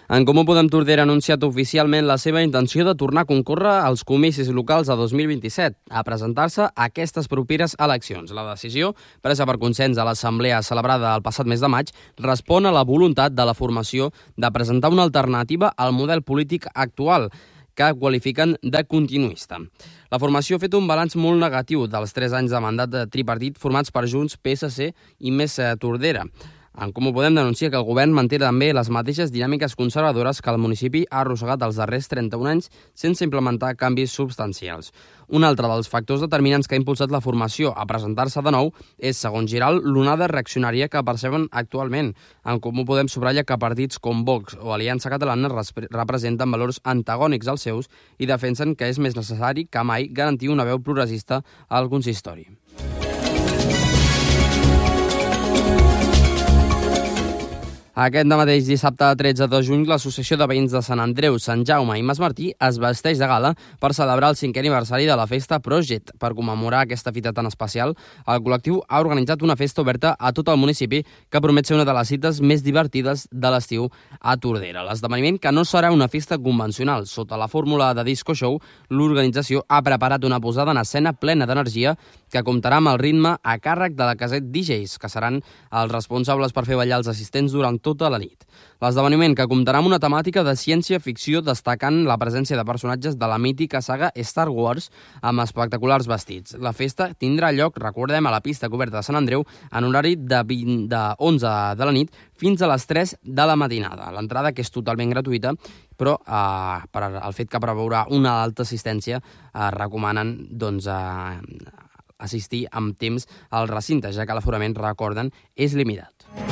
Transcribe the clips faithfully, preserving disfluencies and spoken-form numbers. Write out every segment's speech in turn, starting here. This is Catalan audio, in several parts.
En Comú Podem Tordera ha anunciat oficialment la seva intenció de tornar a concórrer als comicis locals de dos mil vint-i-set, a presentar-se a aquestes properes eleccions. La decisió, presa per consens a l'assemblea celebrada el passat mes de maig, respon a la voluntat de la formació de presentar una alternativa al model polític actual, que qualifiquen de continuista. La formació ha fet un balanç molt negatiu dels tres anys de mandat de tripartit formats per Junts, P S C i Més Tordera. En Comú Podem denuncia que el govern manté també les mateixes dinàmiques conservadores que el municipi ha arrossegat els darrers trenta-un anys sense implementar canvis substancials. Un altre dels factors determinants que ha impulsat la formació a presentar-se de nou és, segons Giral, l'onada reaccionària que perceben actualment. En Comú Podem subratlla que partits com Vox o Aliança Catalana representen valors antagònics als seus i defensen que és més necessari que mai garantir una veu progressista al consistori. Aquest mateix dissabte tretze de juny, l'Associació de Veïns de Sant Andreu, Sant Jaume i Mas Martí es vesteix de gala per celebrar el cinquè aniversari de la festa Project. Per commemorar aquesta fita tan especial, el col·lectiu ha organitzat una festa oberta a tot el municipi que promet ser una de les cites més divertides de l'estiu a Tordera. L'esdeveniment, que no serà una festa convencional, sota la fórmula de disco show, l'organització ha preparat una posada en escena plena d'energia que comptarà amb el ritme a càrrec de la Caset D Js, que seran els responsables per fer ballar els assistents durant tota la nit. L'esdeveniment, que comptarà amb una temàtica de ciència-ficció destacant la presència de personatges de la mítica saga Star Wars amb espectaculars vestits. La festa tindrà lloc, recordem, a la pista coberta de Sant Andreu en horari de, vint, de onze de la nit fins a les tres de la matinada. L'entrada, que és totalment gratuïta, però eh, per al fet que preveurà una alta assistència, eh, recomanen doncs, eh, assistir amb temps al recinte, ja que l'aforament, recorden, és limitat.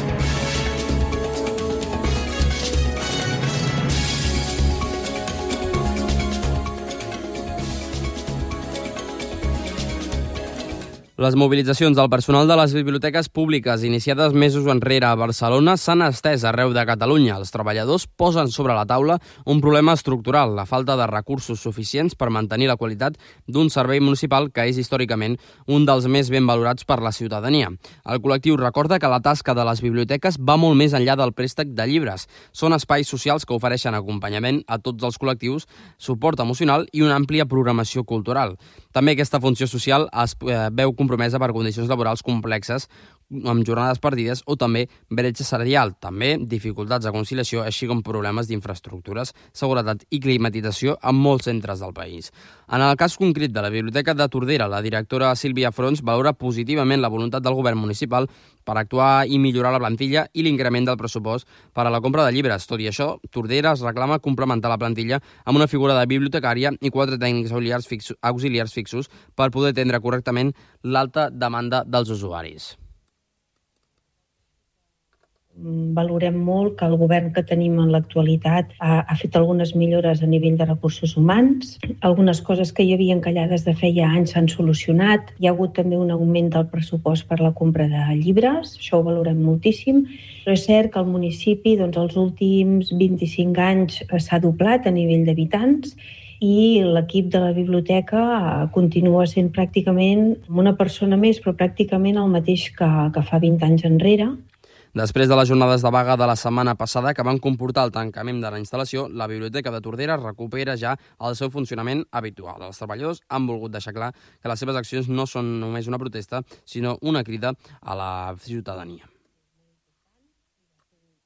Les mobilitzacions del personal de les biblioteques públiques iniciades mesos enrere a Barcelona s'han estès arreu de Catalunya. Els treballadors posen sobre la taula un problema estructural, la falta de recursos suficients per mantenir la qualitat d'un servei municipal que és històricament un dels més ben valorats per la ciutadania. El col·lectiu recorda que la tasca de les biblioteques va molt més enllà del préstec de llibres. Són espais socials que ofereixen acompanyament a tots els col·lectius, suport emocional i una àmplia programació cultural. També aquesta funció social es veu compromesa per condicions laborals complexes, amb jornades partides o també bretxa salarial, també dificultats de conciliació, així com problemes d'infraestructures, seguretat i climatització en molts centres del país. En el cas concret de la Biblioteca de Tordera, la directora Sílvia Frons valora positivament la voluntat del govern municipal per actuar i millorar la plantilla i l'increment del pressupost per a la compra de llibres. Tot i això, Tordera es reclama complementar la plantilla amb una figura de bibliotecària i quatre tècnics auxiliars fixos, auxiliars fixos per poder atendre correctament l'alta demanda dels usuaris. Valorem molt que el govern que tenim en l'actualitat ha, ha fet algunes millores a nivell de recursos humans. Algunes coses que hi havia encallades de feia anys s'han solucionat. Hi ha hagut també un augment del pressupost per la compra de llibres, això ho valorem moltíssim. Però és cert que el municipi, doncs, els últims vint-i-cinc anys s'ha doblat a nivell d'habitants i l'equip de la biblioteca continua sent pràcticament una persona més, però pràcticament el mateix que, que fa vint anys enrere. Després de les jornades de vaga de la setmana passada que van comportar el tancament de la instal·lació, la Biblioteca de Tordera recupera ja el seu funcionament habitual. Els treballadors han volgut deixar clar que les seves accions no són només una protesta, sinó una crida a la ciutadania.